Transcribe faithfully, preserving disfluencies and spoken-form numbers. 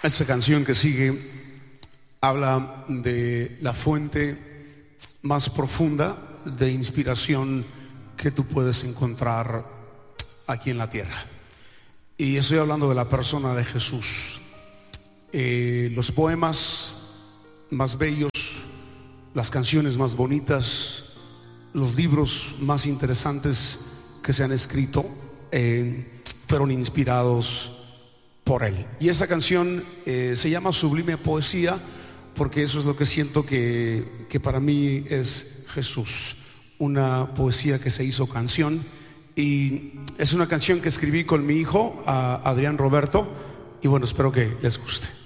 Esta canción que sigue habla de la fuente más profunda de inspiración que tú puedes encontrar aquí en la tierra. Y estoy hablando de la persona de Jesús. Eh, los poemas más bellos, las canciones más bonitas, los libros más interesantes que se han escrito eh, fueron inspirados por él. Y esta canción eh, se llama Sublime Poesía, porque eso es lo que siento que, que para mí es Jesús, una poesía que se hizo canción. Y es una canción que escribí con mi hijo, a Adrián Roberto, y bueno, espero que les guste.